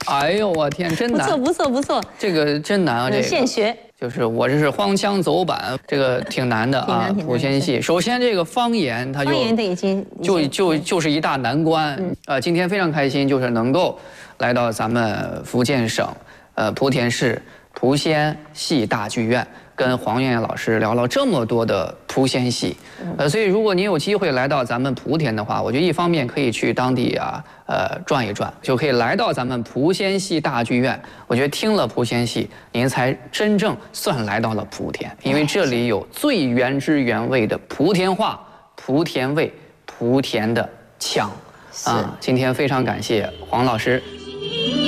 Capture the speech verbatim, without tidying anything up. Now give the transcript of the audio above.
哎呦我天，真难！ 不错不错不错， 这个真难啊，这个现学。 就是我这是荒腔走板，这个挺难的啊。莆仙戏，首先这个方言它就方言的已经就就就是一大难关。呃，今天非常开心，就是能够来到咱们福建省呃莆田市莆仙戏大剧院。 跟黄艳艳老师聊了这么多的莆仙戏，呃，所以如果您有机会来到咱们莆田的话，我觉得一方面可以去当地啊，呃，转一转，就可以来到咱们莆仙戏大剧院。我觉得听了莆仙戏，您才真正算来到了莆田，因为这里有最原汁原味的莆田话、莆田味、莆田的腔。啊，今天非常感谢黄老师。